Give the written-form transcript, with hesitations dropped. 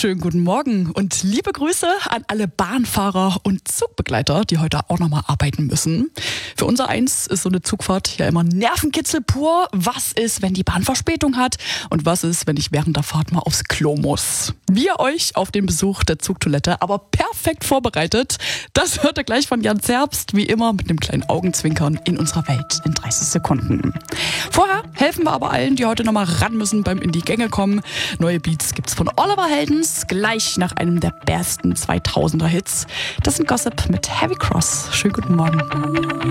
Schönen guten Morgen und liebe Grüße an alle Bahnfahrer und Zugbegleiter, die heute auch nochmal arbeiten müssen. Für unser Eins ist so eine Zugfahrt ja immer Nervenkitzel pur. Was ist, wenn die Bahn Verspätung hat? Und was ist, wenn ich während der Fahrt mal aufs Klo muss? Wir euch auf den Besuch der Zugtoilette aber perfekt vorbereitet. Das hört ihr gleich von Jan Zerbst, wie immer mit einem kleinen Augenzwinkern in unserer Welt in 30 Sekunden. Vorher helfen wir aber allen, die heute nochmal ran müssen beim in die Gänge kommen. Neue Beats gibt's von Oliver Heldens, gleich nach einem der besten 2000er Hits. Das sind Gossip mit Heavy Cross. Schönen guten Morgen.